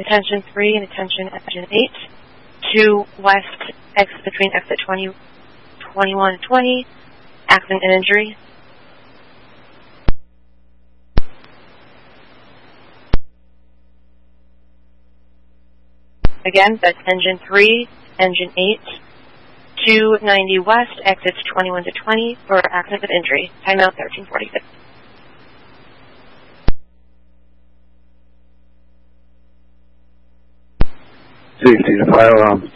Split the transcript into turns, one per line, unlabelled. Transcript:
attention 3 and attention engine 8. 2 west, exit between exit 21 and 20, accident and injury. Again, that's engine 3, engine 8, 290 west, exits 21 to 20 for accident and injury. Timeout 1346.
Safety to fire alarm.